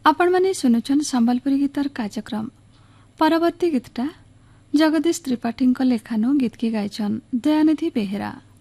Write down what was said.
आपण माने सुनुचन संबलपुरी गीतर कार्यक्रम परवर्ती गीतटा जगदीश त्रिपाठी लेखानु गीत की गायचन दयानिधि बेहेरा।